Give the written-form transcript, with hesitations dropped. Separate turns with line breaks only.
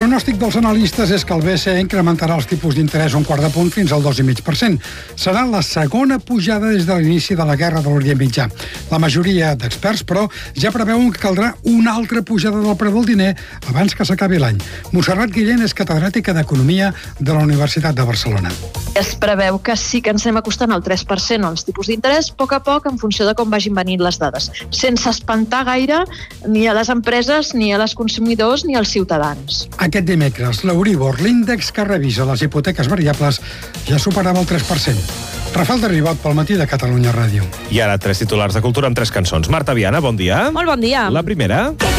pronòstic dels analistes és que el BCE incrementarà els tipus d'interès un quart de punt fins al 2,5%. Serà la segona pujada des de l'inici de la guerra de l'Orient Mitjà. La majoria d'experts, però, ja preveuen que caldrà una altra pujada del preu del diner abans que s'acabi l'any. Montserrat Guillén és catedràtica d'Economia de la Universitat de Barcelona.
Es preveu que sí que ens anem acostant al 3% als tipus d'interès, a poc, en funció de com vagin venint les dades, sense espantar gaire ni a les empreses, ni a les consumidors, ni als ciutadans.
Aquest dimecres, l'Euribor, l'índex que revisa les hipoteques variables, ja superava el 3%. Rafael de Ribot, pel matí de Catalunya Ràdio.
I ara 3 titulars de cultura amb 3 cançons. Marta Viana, bon dia.
Molt bon dia.
La primera.